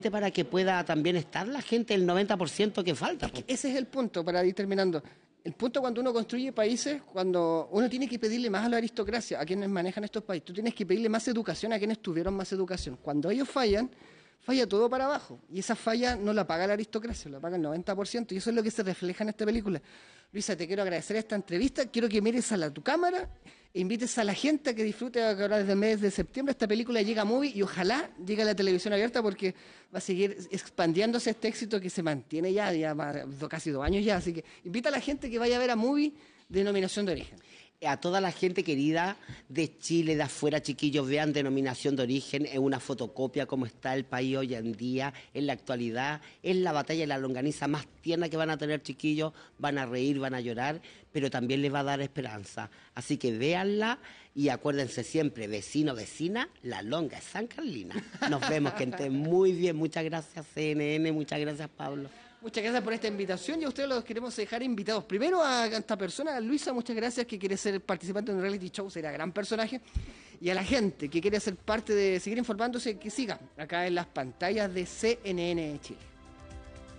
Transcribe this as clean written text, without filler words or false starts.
para que pueda también estar la gente, el 90% que falta. Es que ese es el punto, para ir terminando. El punto cuando uno construye países, cuando uno tiene que pedirle más a la aristocracia, a quienes manejan estos países, tú tienes que pedirle más educación a quienes tuvieron más educación. Cuando ellos fallan, falla todo para abajo. Y esa falla no la paga la aristocracia, la paga el 90%. Y eso es lo que se refleja en esta película. Luisa, te quiero agradecer esta entrevista. Quiero que mires a tu cámara e invites a la gente a que disfrute ahora desde el mes de septiembre. Esta película llega a Movie y ojalá llegue a la televisión abierta porque va a seguir expandiéndose este éxito que se mantiene ya casi 2 años ya. Así que invita a la gente que vaya a ver a Movie, Denominación de Origen. A toda la gente querida de Chile, de afuera, chiquillos, vean Denominación de Origen, es una fotocopia como está el país hoy en día, en la actualidad, es la batalla de la longaniza más tierna que van a tener, chiquillos, van a reír, van a llorar, pero también les va a dar esperanza. Así que véanla y acuérdense siempre, vecino, vecina, la longa es San Carlina. Nos vemos, gente, muy bien, muchas gracias CNN, muchas gracias Pablo. Muchas gracias por esta invitación y a ustedes los queremos dejar invitados. Primero a esta persona, a Luisa, muchas gracias, que quiere ser participante de un reality show, será gran personaje. Y a la gente que quiere ser parte de seguir informándose, que siga acá en las pantallas de CNN Chile.